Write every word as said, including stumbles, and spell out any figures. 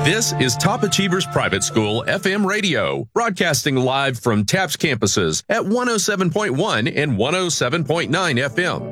This is Top Achievers Private School F M radio, broadcasting live from TAPS campuses at one oh seven point one and one oh seven point nine F M.